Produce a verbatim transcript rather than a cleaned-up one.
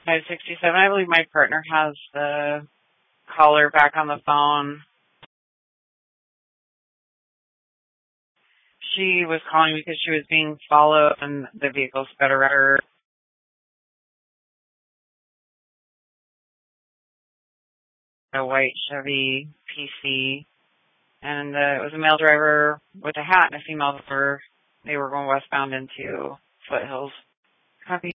five sixty-seven. I believe my partner has the caller back on the phone. She was calling because she was being followed and the vehicle sped around her. A white Chevy P C. And uh, it was a male driver with a hat and a female driver. They were going westbound into Foothills. Copy.